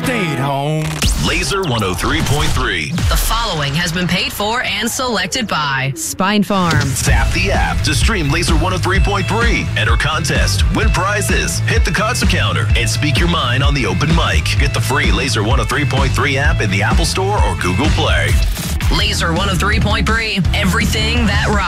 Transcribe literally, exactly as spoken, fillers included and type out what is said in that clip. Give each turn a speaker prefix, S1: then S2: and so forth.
S1: stayed home.
S2: Laser one oh three point three.
S3: The following has been paid for and selected by Spine Farm.
S2: Tap the app to stream Laser one oh three point three. Enter contest, win prizes, hit the concert counter, and speak your mind on the open mic. Get the free Laser one oh three point three app in the Apple Store or Google Play.
S3: Laser one oh three point three. Everything that rocks.